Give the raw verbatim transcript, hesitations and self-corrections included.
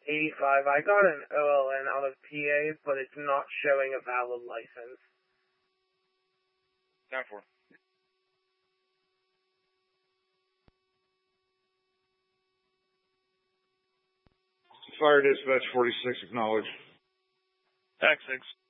eighty-five. I got an O L N out of P A, but it's not showing a valid license. Down for. Fire dispatch forty-six, acknowledge. Tax six.